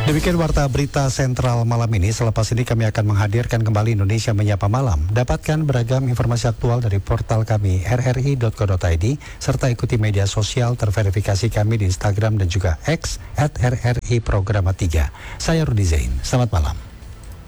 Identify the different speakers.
Speaker 1: Demikian warta berita sentral malam ini. Selepas ini kami akan menghadirkan kembali Indonesia Menyapa Malam. Dapatkan beragam informasi aktual dari portal kami rri.co.id serta ikuti media sosial terverifikasi kami di Instagram dan juga X @RRI Programa 3. Saya Rudi Zain. Selamat malam.